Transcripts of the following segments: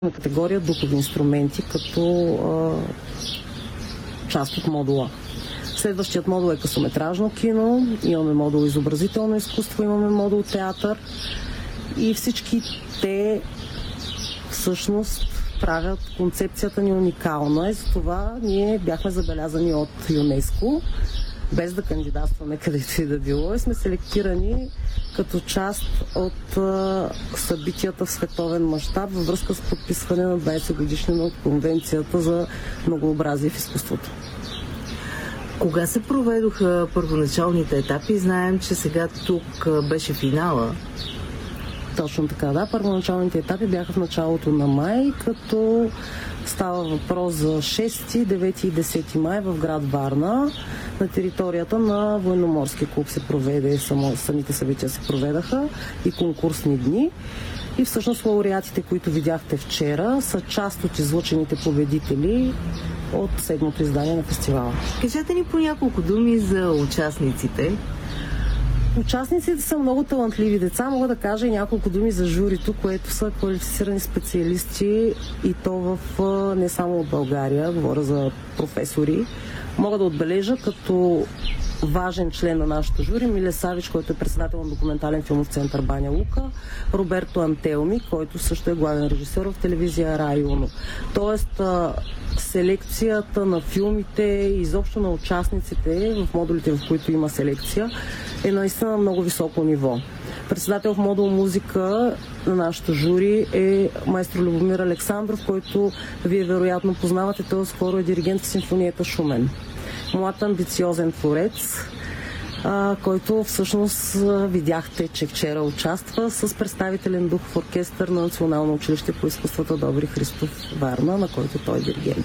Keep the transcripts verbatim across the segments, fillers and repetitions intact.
на категория духови инструменти като а, част от модула. Следващият модул е късометражно кино, имаме модул изобразително изкуство, имаме модул театър и всички те всъщност правят концепцията ни уникална и затова ние бяхме забелязани от ЮНЕСКО, без да кандидатстваме където и да било и сме селектирани като част от а, събитията в световен мащаб във връзка с подписване на двайсет годишнина от Конвенцията за многообразие в изкуството. Кога се проведоха първоначалните етапи? Знаем, че сега тук беше финала. Точно така, да. Първоначалните етапи бяха в началото на май, като става въпрос за шести, девети и десети май в град Варна. На територията на Военноморски клуб се проведе, само, самите събития се проведаха и конкурсни дни. И всъщност лауреатите, които видяхте вчера, са част от излъчените победители от седмото издание на фестивала. Кажете ни по няколко думи за участниците. Участниците са много талантливи деца. Мога да кажа и няколко думи за журито, което са квалифицирани специалисти и то в не само от България, говоря за професори. Мога да отбележа като важен член на нашото жури Миле Савич, който е председател на документален филмов център Баня Лука, Роберто Антелми, който също е главен режисьор в телевизия Районо. Тоест, селекцията на филмите и изобщо на участниците в модулите, в които има селекция, е наистина на много високо ниво. Председател в модул музика на нашото жури е майстор Любомир Александров, който вие вероятно познавате. Той скоро е диригент в симфонията Шумен. Млад амбициозен творец, а, който всъщност видяхте, че вчера участва с представителен дух в оркестър на Национално училище по изкуствата Добри Христов Варна, на който той е диригент.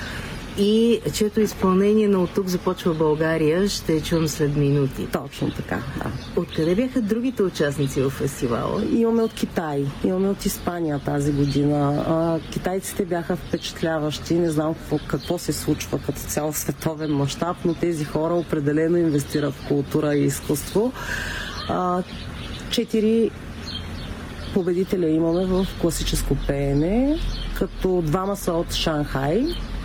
И чието изпълнение на От тук започва България ще чуем след минути. Точно така, да. Откъде бяха другите участници в фестивала? Имаме от Китай, имаме от Испания тази година. А, китайците бяха впечатляващи, не знам какво, какво се случва като цял световен мащаб, но тези хора определено инвестират в култура и изкуство. А, четири победителя имаме в класическо пеене, като двама са от Шанхай,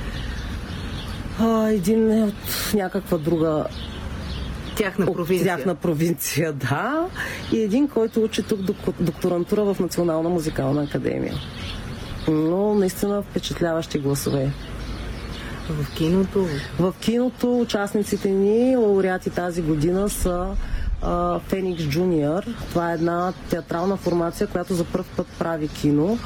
А, един е от някаква друга тяхна провинция. Тяхна провинция, да. И един, който учи тук докторантура в Национална музикална академия. Но наистина впечатляващи гласове. В киното? В киното участниците ни, лауреати тази година, са а, Феникс Джуниор. Това е една театрална формация, която за първ път прави кино.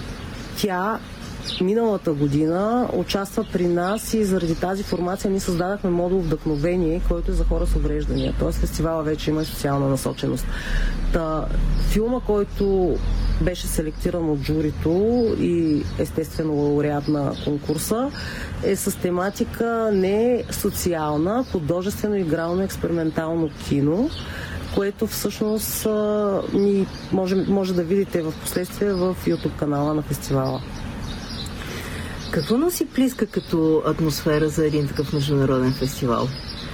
Тя миналата година участва при нас и заради тази формация ние създадахме модул Вдъхновение, който е за хора с увреждания. Тоест фестивала вече има социална насоченост. Та, филма, който беше селектиран от журито и естествено лауреат на конкурса, е с тематика не социална, художествено, игрално, експериментално кино, което всъщност а, ни може, може да видите в последствие в YouTube канала на фестивала. Какво носи Плиска като атмосфера за един такъв международен фестивал?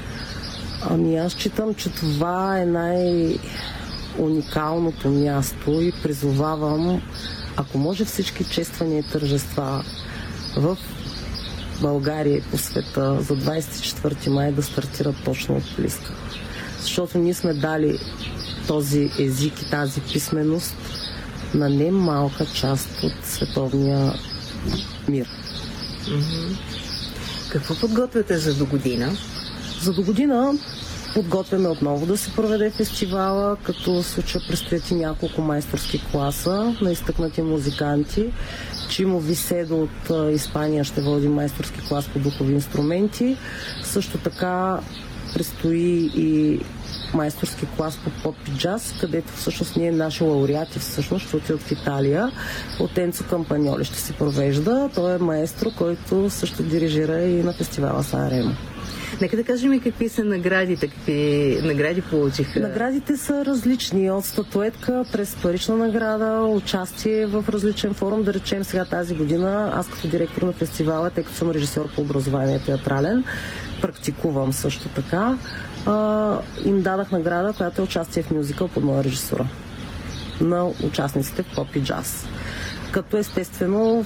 Ами аз считам, че това е най-уникалното място и призовавам, ако може всички чествания и тържества в България и по света за двайсет и четвърти май да стартират точно от Плиска. Защото ние сме дали този език и тази писменост на немалка част от световния мир. Mm-hmm. Какво подготвяте за до година? За до година подготвяме отново да се проведе фестивала, като в случая предстоят и няколко майсторски класа на изтъкнати музиканти. Чимо Виседо от Испания ще води майсторски клас по духови инструменти. Също така предстои и майсторски клас по поп и джаз, където всъщност ние, наши лауреати, всъщност ще отидат в Италия. От Енцо Кампаньоли ще се провежда. Той е маестро, който също дирижира и на фестивала Сан-Ремо. Нека да кажем и какви са наградите, какви награди получиха. Наградите са различни. От статуетка през парична награда, участие в различен форум. Да речем сега тази година, аз като директор на фестивала, тъй като съм режисьор по образование театрален, практикувам също така, а, им дадах награда, която е участие в мюзикъл под моя режисура на участниците в поп и джаз. като естествено